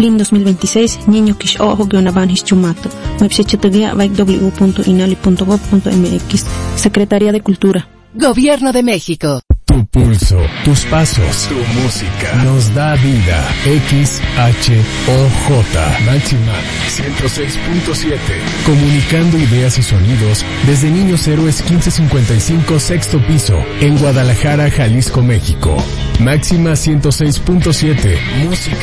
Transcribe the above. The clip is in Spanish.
Flin 2026, niño kish ojo guionaban chumato. Website w.inali.gov.mx. Secretaría de Cultura. Gobierno de México. Tu pulso, tus pasos, tu música nos da vida. XHOJ Máxima 106.7. Comunicando ideas y sonidos desde Niños Héroes 1555 sexto piso en Guadalajara, Jalisco, México. Máxima 106.7. Música